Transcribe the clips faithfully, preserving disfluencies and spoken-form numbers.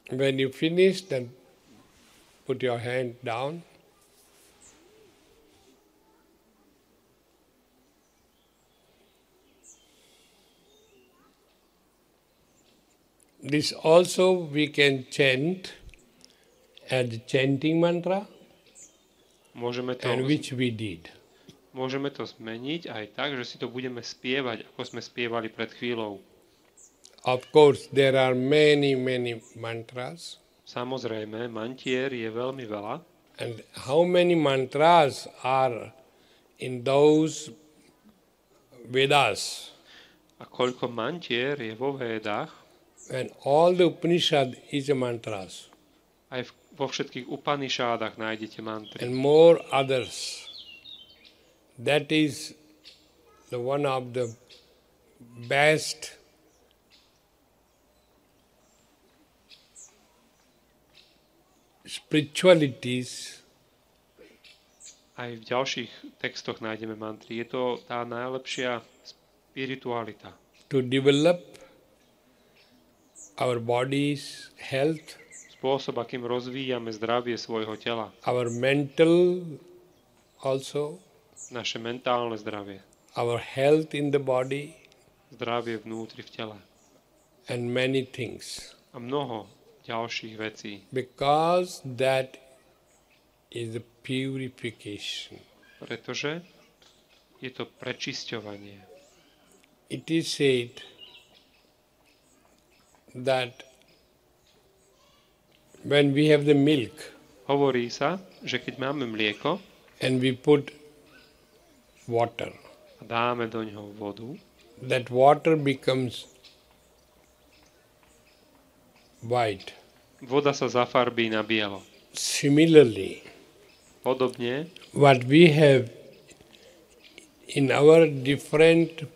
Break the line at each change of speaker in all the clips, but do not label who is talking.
When you finish, then put your hand down. This also we can chant as chanting mantra,
Môžeme to,
and which we did.
môžeme to zmeniť aj tak, že si to budeme spievať, ako sme spievali pred chvíľou.
Of course, there are many, many mantras.
Samozrejme, mantier je veľmi veľa.
And how many mantras are in those Vedas?
A koľko mantier je vo Védach,
And all the Upanishad is a mantras.
aj v, vo všetkých Upanishádach nájdete mantry.
And more others. That is the one of the best spiritualities.
Aj v ďalších textoch nájdeme mantry. Je to tá najlepšia spiritualita.
To develop our body's health,
Spôsob, akým rozvíjame zdravie svojho tela.
our mental also,
Naše mentálne zdravie.
our health in the body,
Zdravie vnútri v tele.
and many things.
A mnoho ďalších vecí.
Because that is the purification.
Pretože je to prečisťovanie.
It is said that when we have the milk
Hovorí sa, že keď máme mlieko
and we put water,
a dáme do ňoho vodu,
that water becomes white.
voda sa zafarbí na bielo.
Similarly,
Podobne,
what we have in our different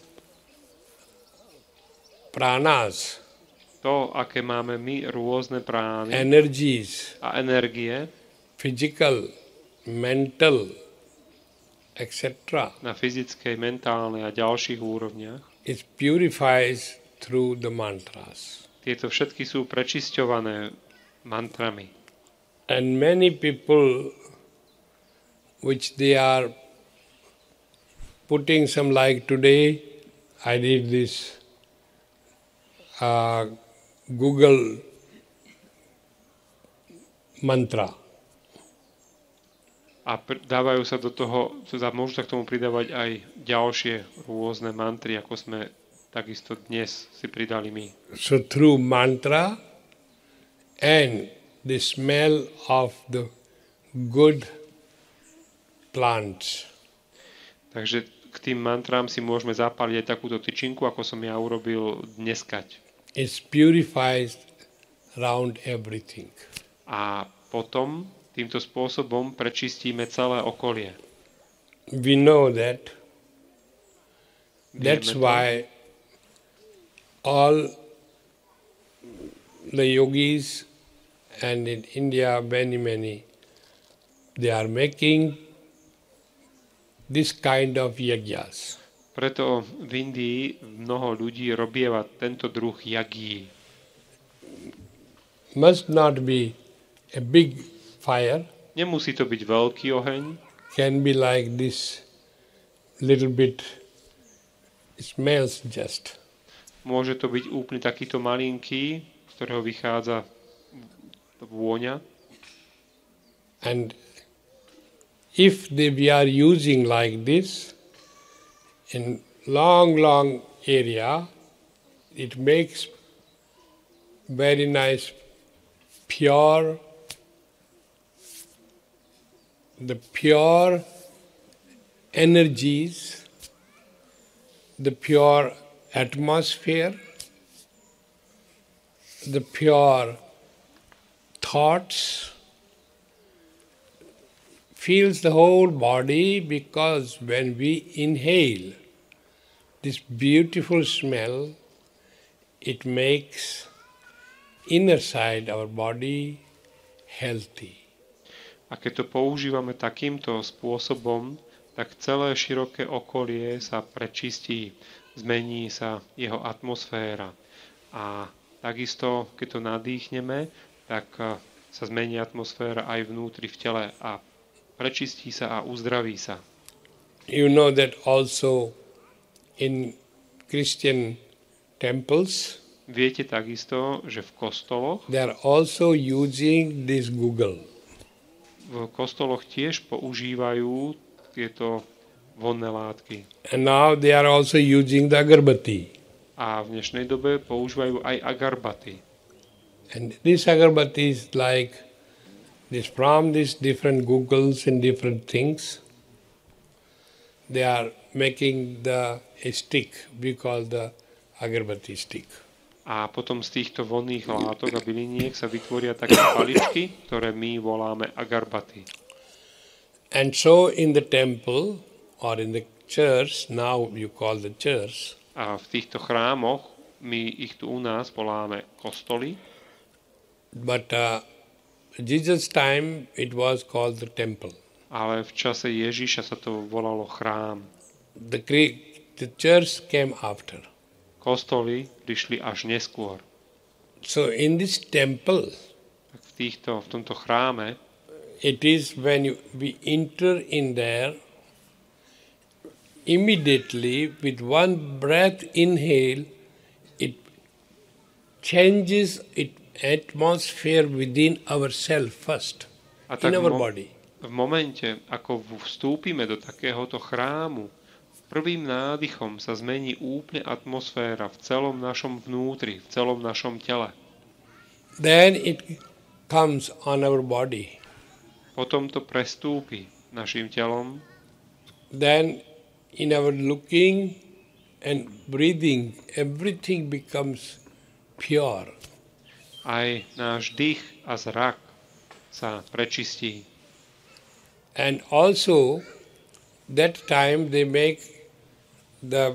pranas,
to, aké máme my rôzne prány
energies,
a energie
physical, mental, et cetera,
na fyzickej, mentálnej a ďalších úrovniach,
it purifies through the mantras.
tieto všetky sú prečisťované mantrami.
And many people, which they are putting some, like today, I did this uh, Google mantra.
A pr- dávajú sa do toho, teda môžu sa k tomu pridávať aj ďalšie rôzne mantry, ako sme takisto dnes si pridali my.
So through mantra and the smell of the good plants,
Takže k tým mantrám si môžeme zapáliť aj takúto tyčinku, ako som ja urobil dneskať.
it purifies around everything.
A potom týmto spôsobom prečistíme celé okolie.
We know that. That's
Vieme to.
why all the yogis and in India many many they are making this kind of yajnas.
Preto v Indii mnoho ľudí robieva tento druh jagí.
Must not be a big fire,
Nemusí to byť veľký oheň,
can be like this little bit smells just.
môže to byť úplne takýto malinký, z ktorého vychádza vôňa.
And if they, we are using like this in long, long area, it makes very nice, pure, the pure energies, the pure atmosphere, the pure thoughts, fills the whole body, because when we inhale this beautiful smell, it makes inner side our body healthy.
A keď to používame takýmto spôsobom, tak celé široké okolie sa prečistí, zmení sa jeho atmosféra. A takisto, keď to nadýchneme, tak uh, sa zmení atmosféra aj vnútri v tele a prečistí sa a uzdraví sa.
You know that also in Christian temples,
Viete takisto, že v kostoloch,
they are also using this Google.
v kostoloch tiež používajú tieto vonné látky.
And now they are also using the agarbatti.
A v dnešnej dobe používajú aj agarbaty.
And this agarbatti is like this from these different Googles and different things. They are making the a stick, we call the agarbatti stick.
A potom z týchto vonných látok a byliniek sa vytvoria také paličky, ktoré my voláme agarbaty.
And so in the temple or in the church, now you call the church,
A v týchto chrámoch, my ich tu u nás voláme kostoly,
but uh, Jesus' time it was called the temple.
ale v čase Ježiša sa to volalo chrám.
The, Gre- the church came after.
Kostoly prišli až neskôr.
So in this temple,
Tak v, týchto, v tomto chráme
it is when you, we enter in there, immediately with one breath inhale, it changes it atmosphere within ourselves first,
a
in
tak
our
mo-
body.
v momente, ako vstúpime do takéhoto chrámu, prvým nádychom sa zmení úplne atmosféra v celom našom vnútri, v celom našom tele.
Then it comes on our body.
Potom to prestúpi našim telom,
Then in our looking and breathing, everything becomes pure.
aj náš dých a zrak sa prečistí.
And also, that time they make the,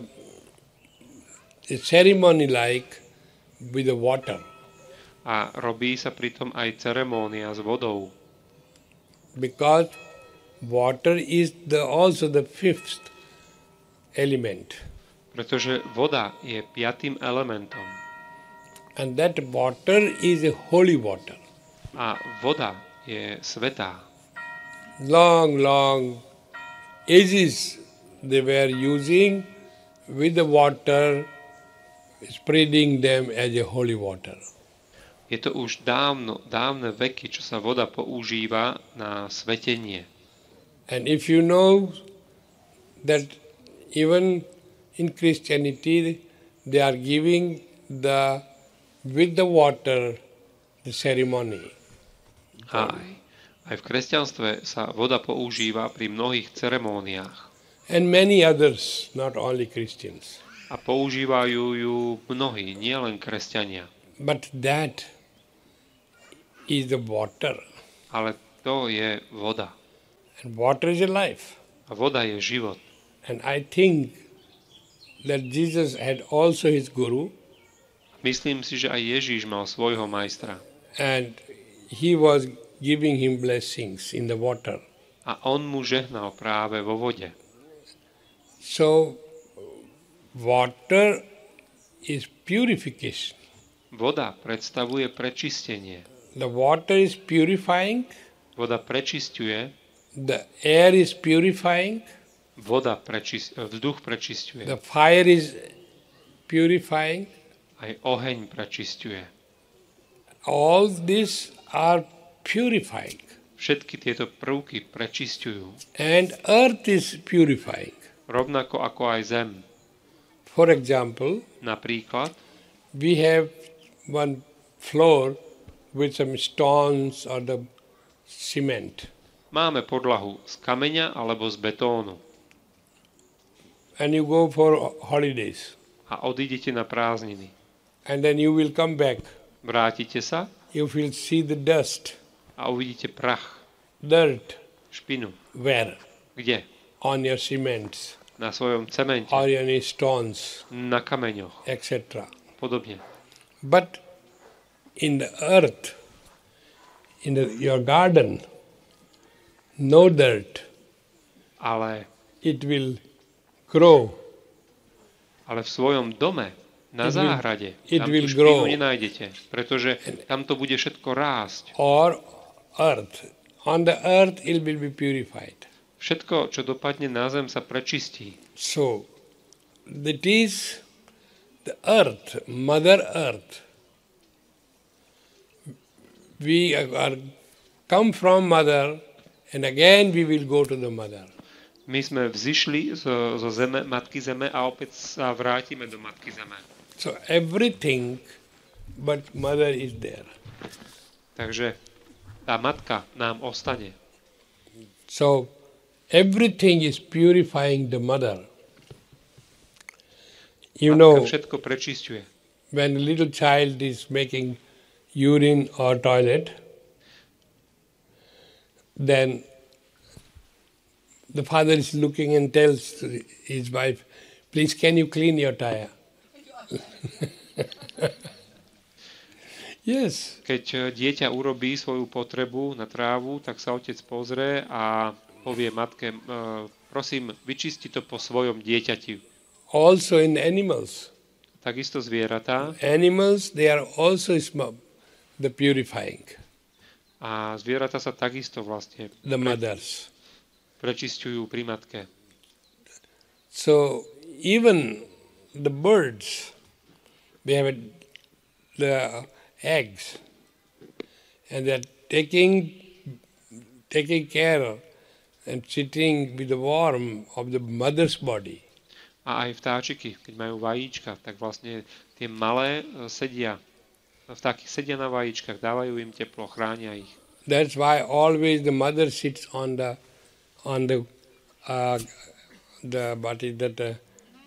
the ceremony like with the water.
A robí sa pritom aj ceremónia s vodou,
Because water is the, also the fifth element.
pretože voda je piatým elementom.
And that water is a holy water.
A voda je svätá.
Long, long ages they were using with the water, spreading them as a holy water.
Je to už dávno, dávne veky, čo sa voda používa na svetenie.
And if you know that even in Christianity they are giving the with the water the ceremony.
A aj, aj v kresťanstve sa voda používa pri mnohých ceremóniách.
And many others, not only Christians.
A používajú ju mnohí, nielen kresťania.
But that is the water.
Ale to je voda.
And water is a life.
A voda je život.
And I think that Jesus had also his guru,
Myslím si, že aj Ježíš mal svojho majstra.
and he was giving him blessings in the water.
A on mu žehnal práve vo vode.
So water is purification.
Voda predstavuje prečistenie.
The water is purifying,
Voda prečisťuje,
the air is purifying,
voda prečis- vzduch prečisťuje,
the fire is purifying.
aj oheň prečisťuje.
All these are purifying.
Všetky tieto prvky prečisťujú.
And earth is purifying.
Rovnako ako aj zem.
For example,
Napríklad,
we have one floor with some stones or the cement.
máme podlahu z kameňa alebo z betónu.
And you go for holidays.
A odídete na prázdniny.
And then you will come back.
Vrátite sa
You will see the dust,
a uvidíte prach,
dirt.
špinu.
Where?
Kde?
On your cements,
Na svojom cemente,
or on your stones,
na kameňoch,
et cetera.
podobne.
But in the earth, in the, your garden, no dirt.
Ale,
It will grow.
ale v svojom dome Na
it will,
záhrade.
it
Tam
will
tú
grow.
špinu nenájdete, pretože tam to bude všetko rásť.
Or earth. On the earth it will be purified.
Všetko, čo dopadne na zem, sa prečistí.
So, that is the earth, Mother Earth. We are come from Mother and again we will go to the Mother.
My sme vzišli zo, zo zeme, Matky Zeme a opäť sa vrátime do Matky Zeme.
So everything but Mother is there.
Takže tá Matka nám ostane.
So everything is purifying the Mother. You
Matka
know,
všetko prečisťuje.
when a little child is making urine or toilet, then the father is looking and tells his wife, please can you clean your tire? Yes.
Keď dieťa urobí svoju potrebu na trávu, tak sa otec pozrie a povie matke, prosím, vyčisti to po svojom dieťati.
Also in animals.
Takisto zvieratá.
Animals, they are also the purifying.
A zvieratá sa takisto vlastne
the mothers.
prečisťujú pri matke.
So even the birds, they have a, the eggs, and they are taking taking care and sitting with the warmth of the mother's body.
A aj vtáčiky, keď majú vajíčka, tak vlastne tie malé sedia, vtáky sedia na vajíčkach, dávajú im teplo, chránia ich.
That's why always the mother sits on the on the uh, the what is that uh,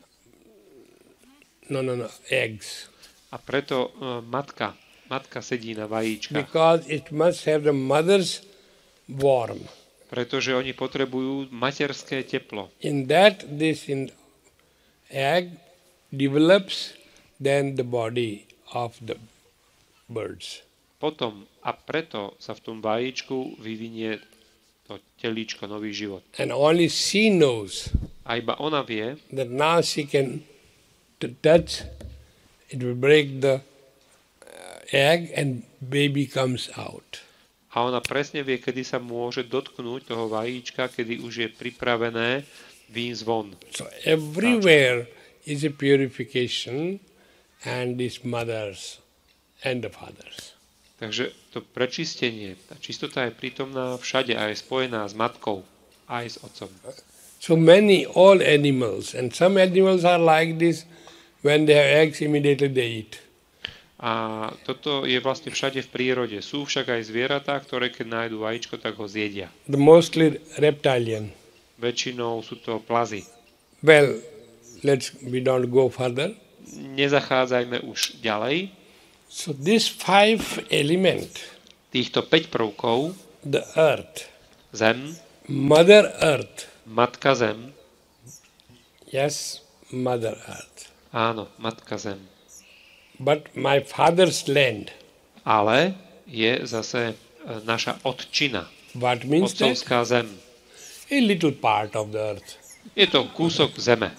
no no no eggs.
A preto uh, matka, matka sedí na vajíčkach.
Because it must have the mother's warmth.
Pretože oni potrebujú materské teplo.
In that this in egg develops then the body of the birds.
Potom a preto sa v tom vajíčku vyvinie to telíčko, nový život.
And only she knows
A iba ona vie,
that now she can t- touch, it will break the egg and baby comes out.
a ona presne vie, kedy sa môže dotknúť toho vajíčka, kedy už je pripravené výjsť von.
So everywhere is a purification and these mothers and the fathers.
Takže to prečistenie, tá čistota je prítomná všade a je spojená s matkou, aj s otcom.
So many, all animals, and some animals are like this, when they have eggs, immediately they eat.
A toto je vlastne všade v prírode. Sú však aj zvieratá, ktoré keď nájdu vajíčko, tak ho zjedia.
The mostly reptilian.
Väčšinou sú to plazy.
Well, let's, we don't go further.
Nezachádzajme už ďalej.
So this five element,
Týchto päť prvkov,
the earth,
zem,
Mother Earth,
matka zem,
yes, Mother Earth,
áno, matka zem,
but my father's land.
ale je zase e, naša otčina,
What means that?
otcovská zem.
A little part of the earth.
Je to kúsok zeme,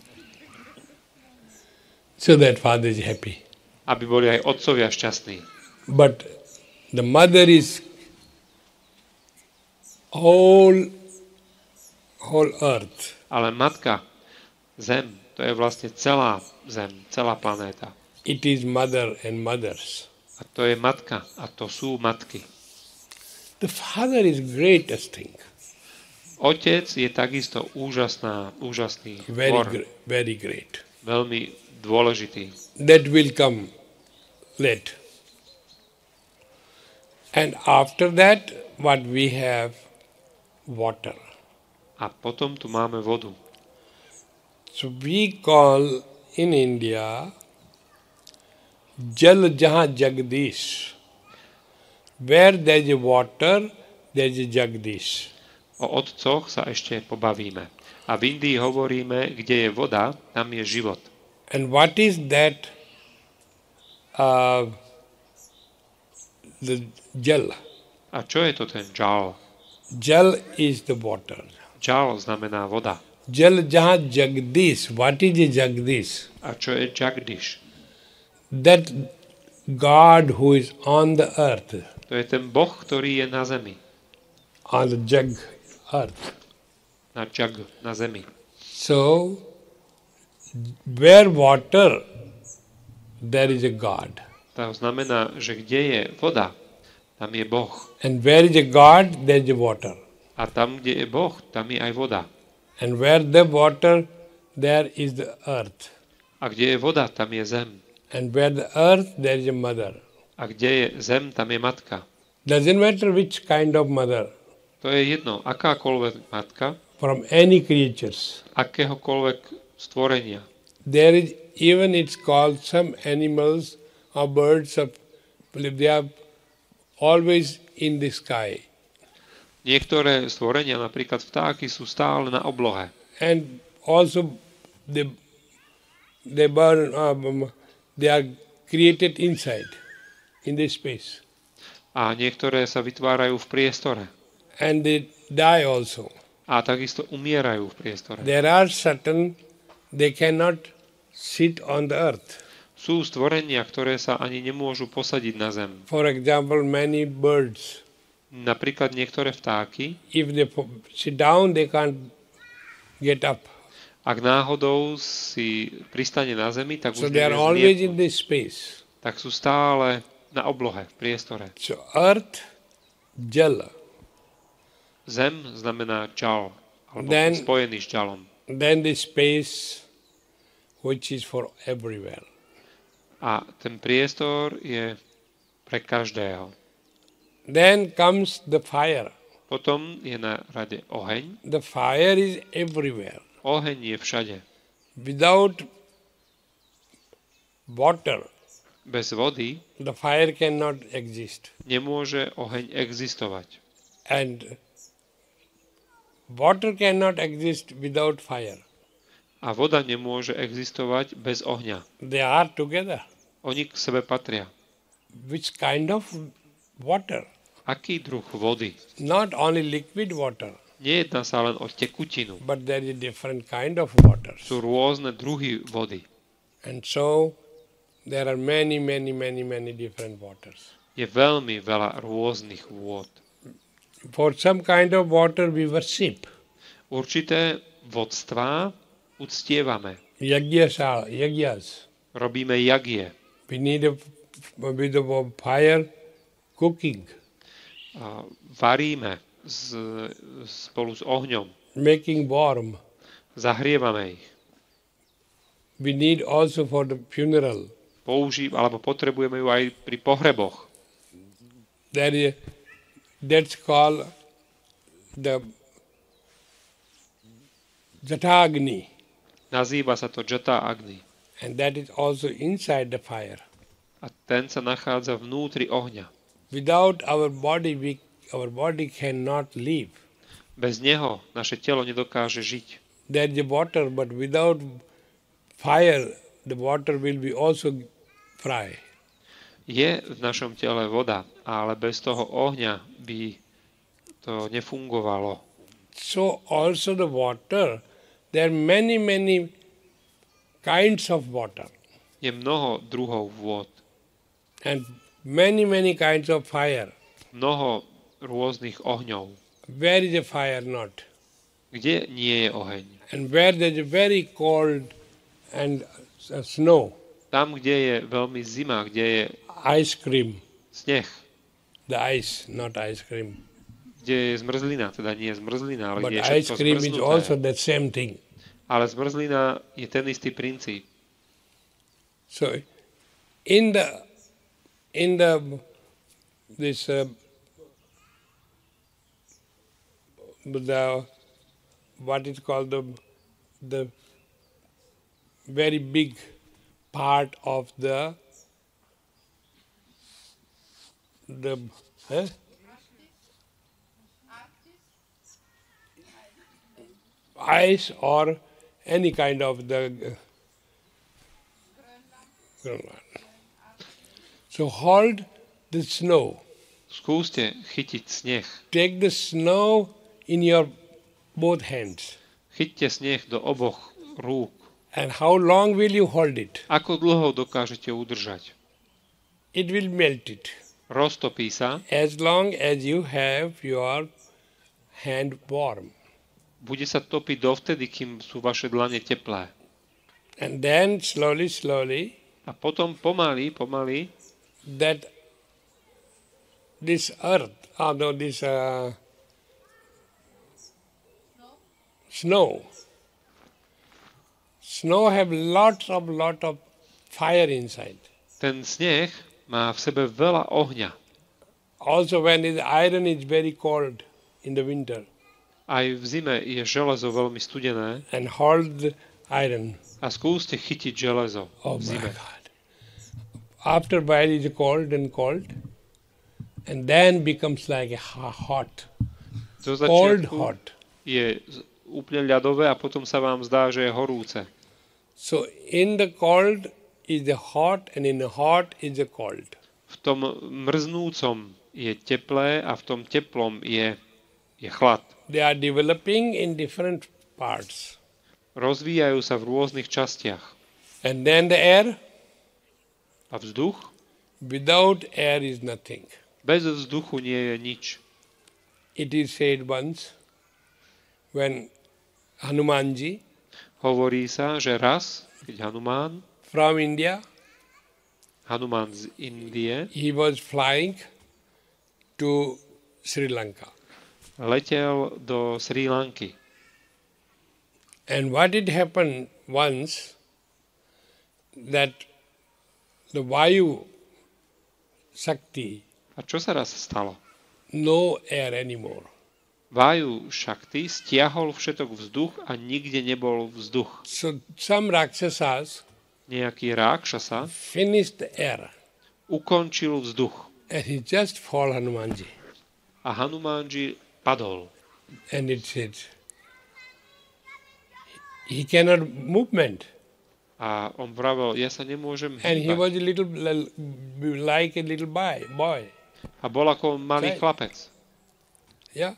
So that father is happy.
aby boli aj otcovia šťastní.
But the mother is whole, whole earth.
Ale matka, zem, to je vlastne celá zem, celá planéta.
It is mother and mothers.
A to je matka, a to sú matky.
The father is greatest thing.
Otec je takisto úžasná, úžasný
Very,
tvor,
gr- very great.
veľmi dôležitý.
That will come late. And after that, what we have, water.
A potom tu máme vodu.
So we call in India Jal Jahan Jagdish. Where there is water, there is Jagdish.
O otcoch sa ešte pobavíme. A v Indii hovoríme, kde je voda, tam je život.
And what is that uh, the Jal?
A čo je to ten džal?
Jal is the water.
Džal znamená voda.
Jal Jahan Jagdish. What is the Jagdish?
A čo je Jagdish?
that God who is on the earth,
To je ten Boh, ktorý je na zemi.
on the jug earth.
Na jug, na zemi.
So, where water, there is a God.
To znamená, že kde je voda, tam je Boh.
And where is a God, there is a water.
A tam, kde je Boh, tam je aj voda.
And where the water, there is the earth.
A kde je voda, tam je zem.
And where the earth, there is a mother.
A kde je zem, tam je matka.
Doesn't matter which kind of mother,
To je jedno, akákoľvek matka,
from any creatures.
akéhokoľvek stvorenia.
There is, even it's called some animals or birds, of, they are always in the sky.
Niektoré stvorenia, napríklad vtáky, sú stále na oblohe.
And also they, they, burn, um, they are created inside, in the space.
A niektoré sa vytvárajú v priestore.
And they die also.
A takisto umierajú v priestore.
There are certain, they cannot sit on the earth.
Sú stvorenia, ktoré sa ani nemôžu posadiť na zem.
For example, many birds,
Napríklad niektoré vtáky,
if they po- sit down, they can't get up.
ak náhodou si pristane na zemi, tak
So
už
they are
nevie
always
zlietnúť.
in this space.
Tak sú stále na oblohe, v priestore.
So earth, jal.
Zem znamená džal, alebo
Then-
spojený s džalom.
Then the space which is for everywhere.
A ten priestor je pre každého.
Then comes the fire.
Potom je na rade oheň.
The fire is everywhere.
Oheň je všade.
Without water,
Bez vody
the fire cannot exist.
nemôže oheň existovať.
And water cannot exist without fire.
A voda nemôže existovať bez ohňa.
They are together.
Oni k sebe patria.
Which kind of water?
Aký druh vody?
Not only liquid water,
Nejedná sa len o tekutinu.
but there is different kind of waters.
Sú rôzne druhy vody.
And so there are many, many, many, many different waters.
Je veľmi veľa rôznych vôd.
For some kind of water we worship.
Určité vodstvá uctievame.
Yagyasala, yagyas.
Robíme jagie.
We need a, with the fire cooking,
A varíme s, spolu s ohňom.
making warm.
Zahrievame ich.
We need also for the funeral.
Použí, alebo potrebujeme ju aj pri pohreboch.
That is, that's called the Jatagni.
Nazýva sa to Jata Agni.
And that is also inside the fire.
A ten sa nachádza vnútri ohňa.
Without our body, we, our body cannot live.
Bez neho naše telo nedokáže žiť.
There is water, but without fire, the water will be also fry.
Je v našom tele voda, ale bez toho ohňa by to nefungovalo.
So also the water, there are many, many kinds of water
Je mnoho druhov vôd.
and many, many kinds of fire.
Mnoho rôznych ohňov.
Where is a fire not?
Kde nie je oheň?
And where there is a very cold and uh, snow,
Tam, kde je veľmi zima, kde je
ice cream,
sneh,
the ice, not ice cream.
kde je zmrzlina, teda nie je zmrzlina, ale
But
kde je
ice
všetko
cream is also
zmrznuté.
the same thing.
Ale zmrzlina je ten istý princíp.
So in the in the this uh, the what is called the the very big part of the the eh? ice or any kind of the uh, Greenland. So hold the snow.
Skúste chytiť sneh.
Take the snow in your both hands
Chyťte sneh do oboch rúk
And how long will you hold it?
Ako dlho dokážete udržať?
It will melt it.
Roztopí sa.
As long as you have your hand warm.
Bude sa topiť dovtedy, kým sú vaše dlane teplé.
And then slowly, slowly,
a potom pomaly, pomaly,
that this earth, or no, this uh, snow, snow have lots of lot of fire inside.
Ten sneh má v sebe veľa ohňa.
Also, when the iron is very cold in the winter.
Aj v zime je železo veľmi studené.
And hold the iron.
A skúste chytiť železo
oh
v zime.
My God. After a while it is cold and cold, and then becomes like a hot, cold hot.
Je úplne ľadové a potom sa vám zdá, že je horúce.
So in the cold is the hot, and in the hot is the cold.
V tom mrznúcom je teplé a v tom teplom je, je chlad.
They are developing in different parts.
Rozvíjajú sa v rôznych častiach.
And then the air.
A vzduch?
Without air is nothing.
Bez vzduchu nie je nič.
It is said once when Hanumanji
hovorí sa, že raz, keď Hanuman
from India,
Hanuman z Indie,
he was flying to Sri Lanka.
Letel do Sri Lanky.
And what did happen once that the Vayu Shakti,
a čo sa raz stalo?
No air anymore.
Vayu Shakti stiahol všetok vzduch a nikde nebol vzduch.
So some Rakshasas
nejaký Rakshasa
finished the air.
Ukončil vzduch.
And he just fall Hanumanji.
A Hanumanji padol.
And it said, he cannot movement.
A on vravel, ja sa nemôžem hýbať.
And he was a little like a little boy. boy.
A bol ako malý
right.
chlapec.
Yeah.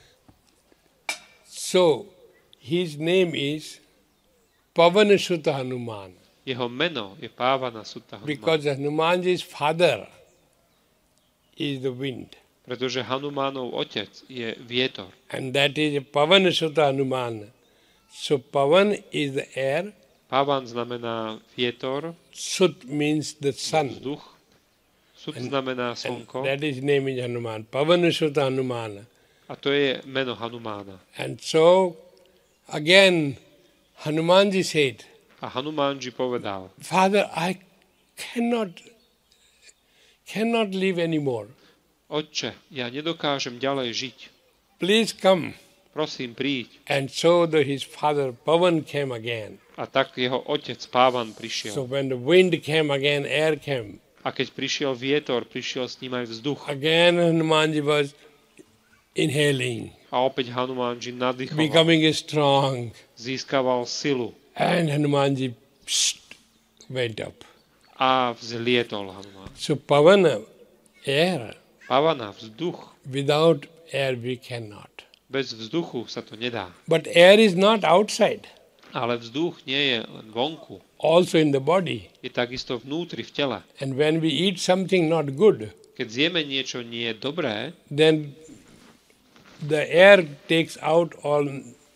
So, his name is Pavanasutta Hanuman.
Jeho meno je Pavanasutta Hanuman.
Because Hanumanji's father is the wind.
Pretože Hanumanov otec je vietor.
And that is Pavanasutta Hanuman. So, Pavan is the air.
Pavan znamená vietor.
Sut means the sun.
Vzduch. Sut and, znamená slnko.
That is name is Hanuman. Pavanasutta Hanuman.
A to je meno Hanumána.
And so, again, Hanumanji said,
a Hanumanji povedal,
Father, I cannot, cannot live anymore.
Otče, ja nedokážem ďalej žiť.
Please come.
Prosím, príď.
And so the, his father Pavan came again.
A tak jeho otec Pavan prišiel.
So when the wind came again, air came.
A keď prišiel vietor, prišiel s ním aj vzduch.
Again Hanumanji was inhaling.
A opäť Hanumanji nadýchoval.
Becoming strong.
Získaval silu.
And Hanumanji pst, went up.
A vzlietol Hanuman.
So Pavana, air.
Pavana, vzduch.
Without air we cannot.
Bez vzduchu sa to nedá.
But air is not outside.
Ale vzduch nie je len vonku.
Also in the body.
Je takisto vnútri v tele.
And when we eat something not good,
keď zjeme niečo nie dobré,
then the air takes out all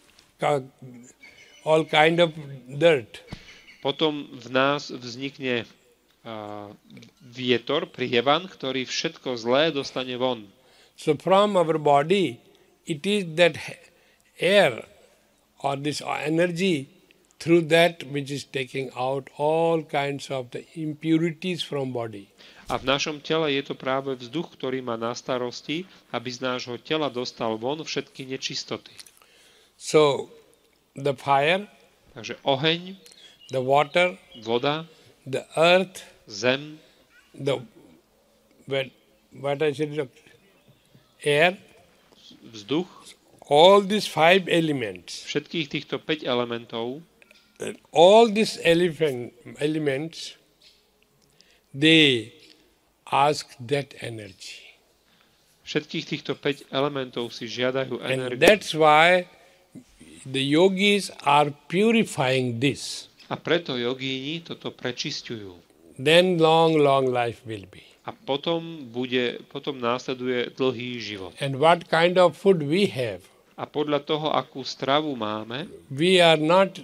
all kind of dirt.
Potom v nás vznikne uh, vietor, prievan, ktorý všetko zlé dostane von.
So from our body, it is that air or this energy through that which is taking out all kinds of the impurities from body.
A v našom tele je to práve vzduch, ktorý má na starosti, aby z nášho tela dostal von všetky nečistoty.
So, the fire,
takže oheň,
the water,
voda,
the earth,
zem,
the what, what I said, air,
vzduch,
all these five elements,
všetkých týchto päť elementov,
all these elephant, elements, they ask that energy.
Všetkých týchto päť elementov si žiadajú energiu.
And that's why the yogis are purifying this.
A preto jogíni toto prečisťujú.
Then long, long life will be.
A potom, bude, potom následuje dlhý život.
And what kind of food we have?
A podľa toho, akú stravu máme,
We are not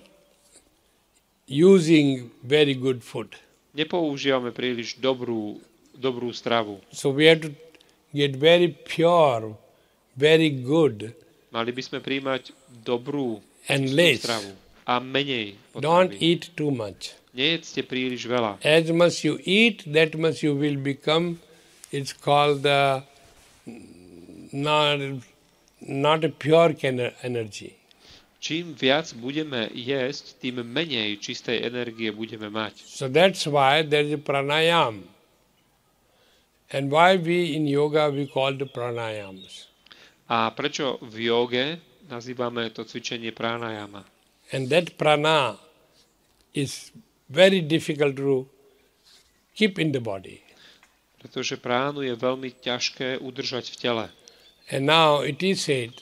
using very good food.
nepoužívame príliš dobrú, dobrú stravu.
So we have to get very pure, very good,
Mali by sme príjmať dobrú
and
čistú
less.
stravu a menej
Don't
potravy.
eat too much.
Nejedzte príliš veľa.
As much you eat, that much you will become, it's called the not, not a pure can- energy.
Čím viac budeme jesť, tým menej čistej energie budeme mať.
So that's why there is a pranayam. And why we in yoga we call the pranayams.
A prečo v joge nazývame to cvičenie pranayama?
And that prana is very difficult to keep in the body.
Pretože pránu je veľmi ťažké udržať v tele.
And now it is said,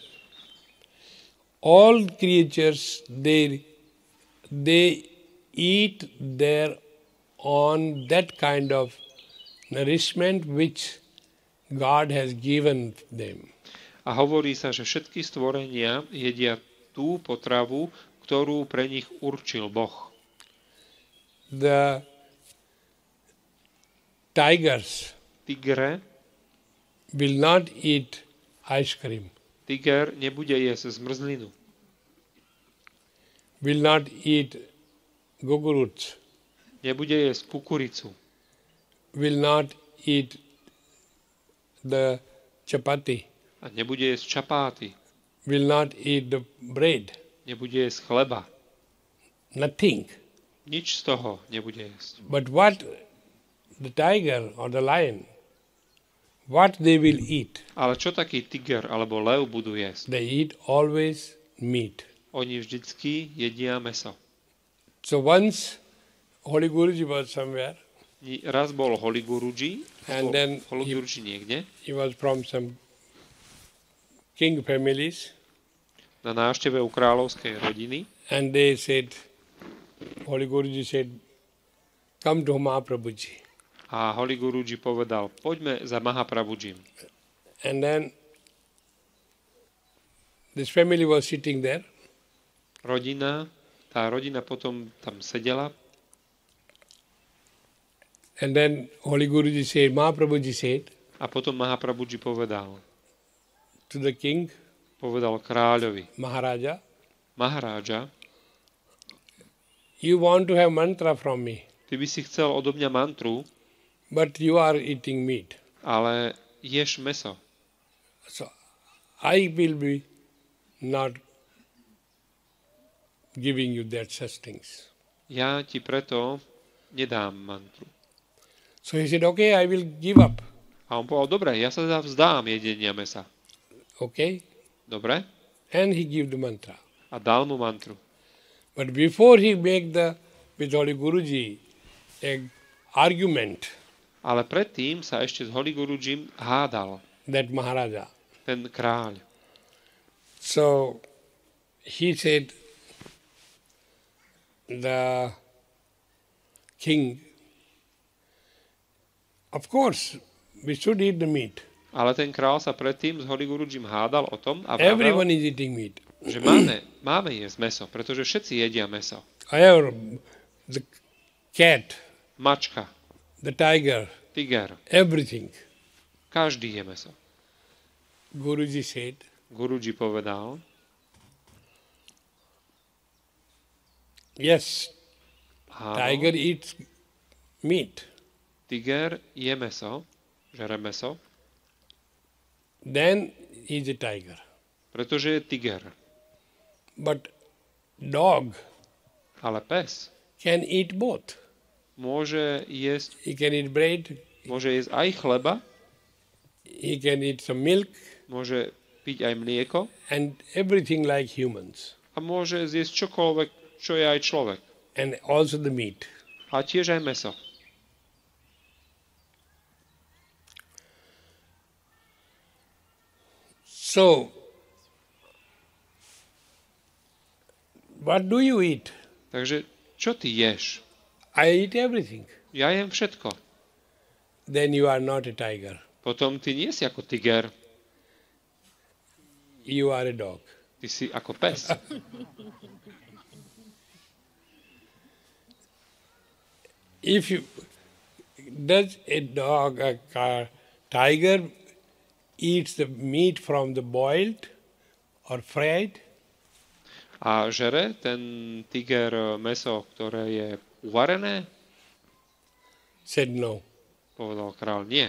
all creatures, they, they eat their on that kind of nourishment which God has given them.
A hovorí sa, že všetky stvorenia jedia tú potravu, ktorú pre nich určil Boh.
The tigers
Tigre,
will not eat ice cream,
tiger nebude jesť zmrzlinu,
will not eat guguroots,
nebude jesť kukuricu,
will not eat the chapati,
a nebude jesť čapáty,
will not eat the bread.
nebude jesť chleba.
Nothing.
Nič z toho nebude jesť.
But what the tiger or the lion, what they will eat?
Ale čo taký tiger alebo lev budú jesť?
They eat always meat.
Oni vždycky jedia mäso.
So once Holy Guruji was somewhere,
Ni- Raz bol Holy Guruji,
And
bol
then
Holy
he-
Guruji niekde,
he was from some king families,
na návšteve u kráľovskej rodiny,
and they said, Holy Guruji said, come to Mahaprabhuji.
a Holy Guruji povedal, poďme za Mahaprabhujim.
And then this family was sitting there,
Rodina, tá rodina potom tam sedela
and then Holy Guruji said, Mahaprabhuji said
a potom Mahaprabhuji povedal,
to the king,
povedal kráľovi,
Maharaja,
Maharáža,
you want to have mantra from me,
ty by si chcel odo mňa mantru,
but you are eating meat.
ale ješ mäso.
So I will be not giving you that such things.
Ja ti preto nedám mantru.
So he said, okay, I will give up.
A on povedal, dobre, ja sa teda vzdám jedenia mäsa.
Okay?
Dobre?
And he gave the mantra.
A dal mu mantru.
But before he make the, with Holy Guruji, a argument,
Ale predtým sa ešte s Holy Gurujim hádal
that Maharaja.
ten kráľ.
So he said, the king, of course, we should eat the meat.
Ale ten kráľ sa predtým s Holy Gurujim hádal o tom a
Everyone
vravel,
is eating meat.
že máme, máme jesť mäso, pretože všetci jedia mäso.
However, the cat,
Mačka,
the tiger,
tiger,
everything.
každý je mäso.
Guruji said,
Guruji povedal,
yes,
áno,
tiger eats meat.
tiger je mäso, žere mäso,
Then he is a tiger.
pretože je tiger.
But dog
Ale pes
can eat both.
môže jesť,
He can eat bread,
môže jesť aj chleba,
he can eat some milk,
môže piť aj mlieko
and everything like humans.
a môže zjesť čokoľvek, čo je aj človek.
And also the meat.
A tiež aj mäso.
So, what do you eat?
Takže Čo ty ješ?
I eat everything.
Ja jem všetko.
Then you are not a tiger.
Potom ty nie si ako tiger,
You are a dog.
ty si ako pes.
If you does a dog, a car, tiger eats the meat from the boiled or fried?
A žere ten tiger mäso, ktoré je uvarené?
Said no.
Povedal kráľ, nie.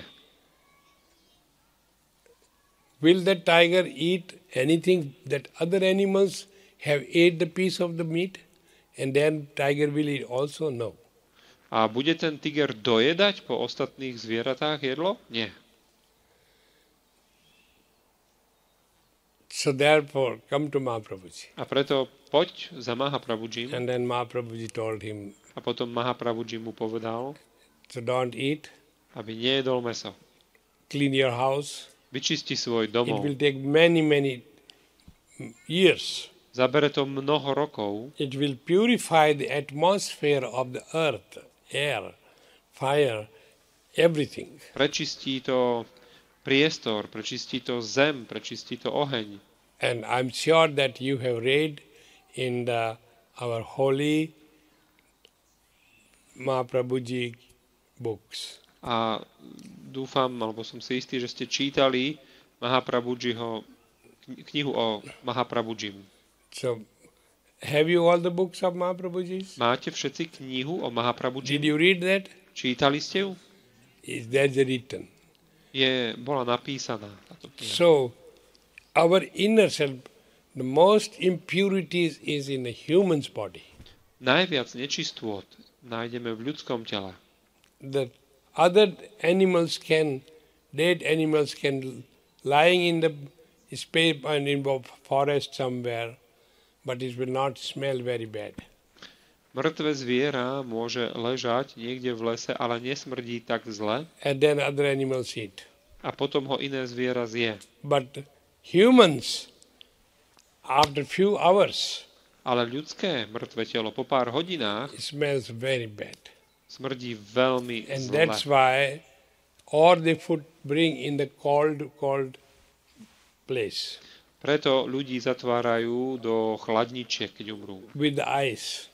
Will the tiger eat anything that other animals have ate the piece of the meat and then tiger will eat also? No.
A bude ten tiger dojedať po ostatných zvieratách jedlo? Nie.
So therefore, come to Mahaprabhuji.
A preto poď za Mahaprabhujim.
And then Mahaprabhuji told him,
A potom Mahaprabhuji mu povedal,
so don't eat,
aby nejedol mäso.
clean your house.
Vyčisti svoj
It
domov.
will take many, many years.
Zabere to mnoho rokov.
It will purify the atmosphere of the earth, air, fire, everything.
Prečistí to priestor, prečistí to zem, prečistí to oheň.
And I'm sure that you have read in the, our holy Mahaprabhuji books.
A dúfam, alebo som si istý, že ste čítali Mahaprabhujiho, knihu o Mahaprabhujim.
So, have you all the books of Mahaprabhuji's?
Máte všetci knihu o
Did
Mahaprabhujim?
you read that?
Čítali ste ju?
Is that written?
Je, bola napísaná táto kniha.
So, our inner self, the most impurities is in the human's body.
Najviac nečistôt nájdeme v ľudskom tele.
The other animals can, dead animals can, lying in the space and in the forest somewhere, but it will not smell very bad.
Mŕtve zviera môže ležať niekde v lese, ale nesmrdí tak zle
And then other animals eat.
a potom ho iné zviera zje.
But humans, after few hours,
Ale ľudské mŕtve telo po pár hodinách
it smells very bad.
smrdí veľmi
And
zle.
that's why all the food bring in the cold, cold place
Preto ľudí zatvárajú do chladničiek, keď umrú.
with the ice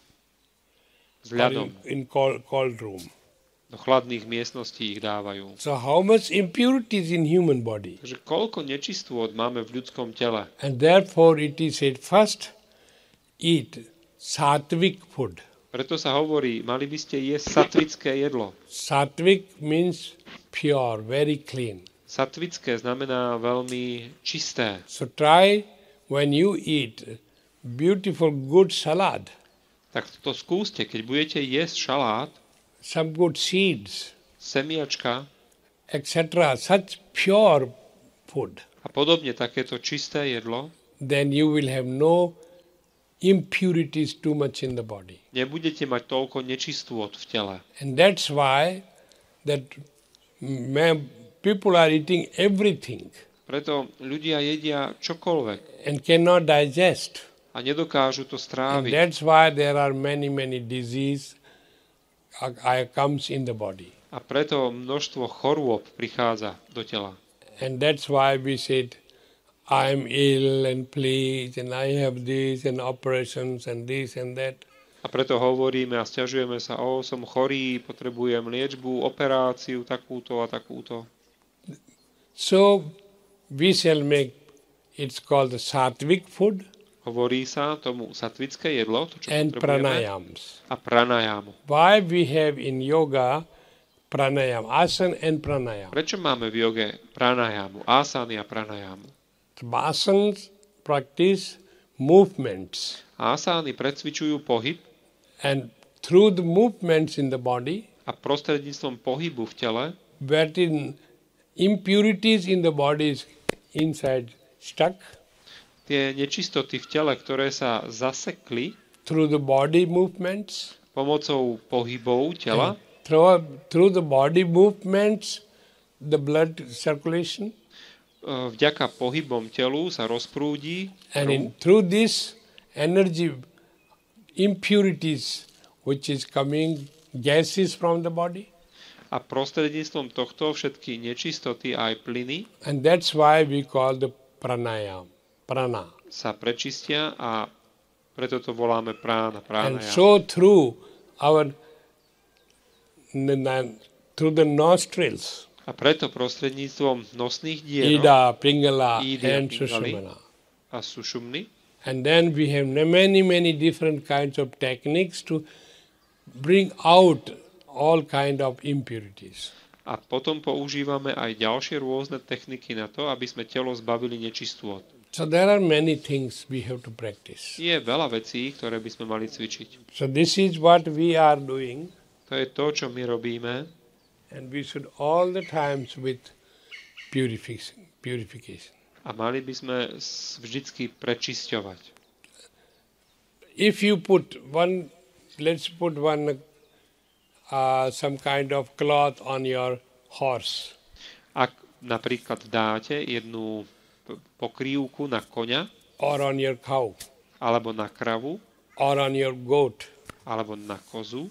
S
or
ľadom.
in, in cold, cold room.
Do chladných miestností ich dávajú.
So how much impurities in human body?
Takže koľko nečistôt máme v ľudskom tele.
And therefore it is said first eat sattvic food.
Preto sa hovorí, mali by ste jesť satvické jedlo.
Sattvic means pure, very clean.
Satvické znamená veľmi čisté.
So try when you eat beautiful good salad,
Tak to skúste, keď budete jesť šalát,
some good seeds,
semiačka
et cetera, such pure food,
a podobne takéto čisté jedlo,
then you will have no impurities too much in the body.
nebudete mať toľko nečistôt v tele.
And that's why that ma- people are eating everything
Preto ľudia jedia čokoľvek
and cannot digest.
a nedokážu to
And
stráviť.
that's why there are many, many diseases uh, uh, comes in the body.
A preto množstvo chorôb prichádza do tela.
And that's why we said, I'm ill and please, and I have this and operations and this and that.
A preto hovoríme a sťažujeme sa, o, som chorý, potrebujem liečbu, operáciu, takúto a takúto.
So we shall make, it's called the sattvic food
Hovorí sa tomu satvické jedlo, to čo
and
potrebujeme,
pranayams.
a pranajamu.
Why we have in yoga pranayam, asana and pranayam.
Prečo máme v joge pranajamu, asany a pranajamu?
Asanas practice movements,
Asány precvičujú pohyb
and through the movements in the body,
a prostredníctvom pohybu v tele,
where in impurities in the body is inside stuck,
tie nečistoty v tele, ktoré sa zasekli
through the body movements,
pomocou pohybov tela,
through, through the body movements, the blood circulation,
e, vďaka pohybom telu sa rozprúdi
and in,
krv
through this energy impurities which is coming gases from the body.
A prostredníctvom tohto všetky nečistoty aj plyny
And that's why we call the pranayam, prana.
sa prečistia a preto to voláme prána,
And
pránaya.
so through our through the nostrils,
A preto prostredníctvom nosných dierok
Ida, Pingala,
Ida,
and
Pingali.
Sushumna.
a sušumny,
And then we have many, many different kinds of techniques to bring out all kind of impurities.
a potom používame aj ďalšie rôzne techniky na to, aby sme telo zbavili nečistôt.
So there are many things we have to practice.
Je veľa vecí, ktoré by sme mali cvičiť.
So this is what we are doing,
To je to, čo my robíme
and we should all the times with purification. purification.
a mali by sme s- vždycky prečisťovať.
If you put one, let's put one, uh, some kind of cloth on your horse,
Ak napríklad dáte jednu p- pokrývku na koňa,
or on your cow,
alebo na kravu,
or on your goat,
alebo na kozu,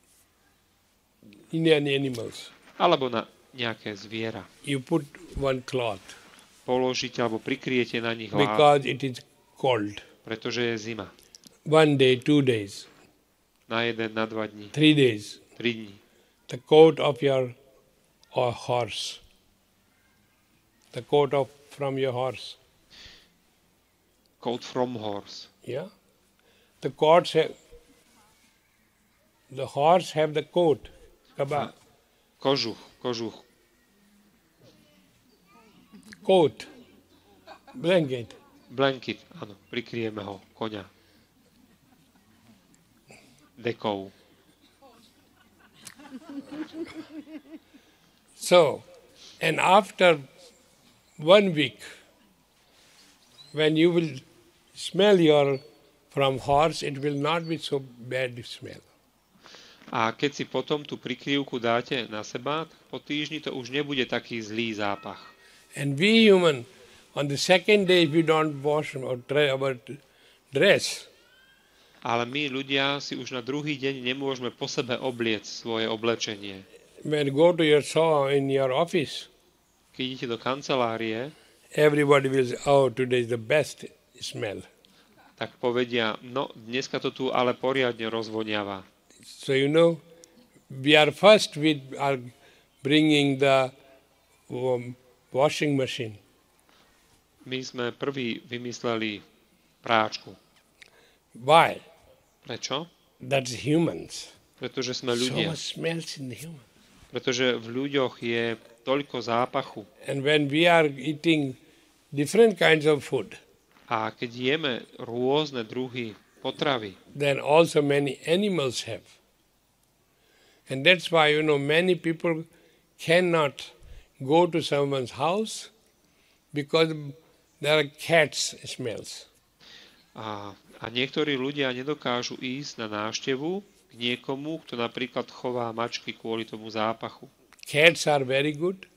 Indian animals.
alebo na nejaké zviera.
You put one cloth
Položíte alebo prikryjete na nich hlavu,
because it is cold.
pretože je zima.
One day, two days,
Na jeden, na dva dní,
three days.
tri dní.
The coat of your or horse, the coat of from your horse.
Coat from horse.
Yeah, the coats have the horse have the coat, kaba,
Kožuch, kožuch.
coat, blanket.
Blanket, áno, prikryjeme ho, koňa. Dekou.
So, and after one week, when you will smell your from horse, it will not be so bad smell.
A keď si potom tú prikryvku dáte na seba, tak po týždni to už nebude taký zlý zápach.
And we human, on the second day, if we don't wash our dre- our dress,
Ale my ľudia si už na druhý deň nemôžeme po sebe obliec svoje oblečenie.
when you go to your saw in your office,
Keď idete do kancelárie,
everybody will say, oh, today is the best smell.
tak povedia, no dneska to tu ale poriadne rozvoniava.
So you know, we are first, we are bringing the um, washing machine.
My sme prví vymysleli práčku.
Why?
Prečo?
That's humans.
Pretože sme
So
ľudia.
much smells in the human.
Pretože v ľuďoch je toľko zápachu.
And when we are eating different kinds of food,
A keď jeme rôzne druhy potravy,
then also many animals have. And that's why, you know, many people cannot go to someone's house because there are cats smells.
A, a niektorí ľudia nedokážu ísť na návštevu k niekomu, kto napríklad chová mačky kvôli tomu zápachu.
Cats are very good,